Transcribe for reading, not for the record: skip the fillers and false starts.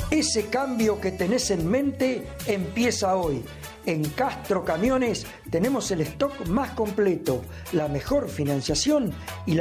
Ese cambio que tenés en mente empieza hoy. En Castro Camiones tenemos el stock más completo, la mejor financiación y